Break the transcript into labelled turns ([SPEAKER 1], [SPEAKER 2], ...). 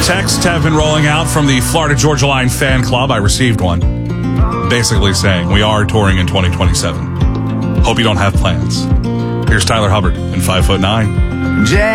[SPEAKER 1] Texts have been rolling out from the Florida Georgia Line fan club. I received one basically saying we are touring in 2027. Hope you don't have plans. Here's Tyler Hubbard in 5'9".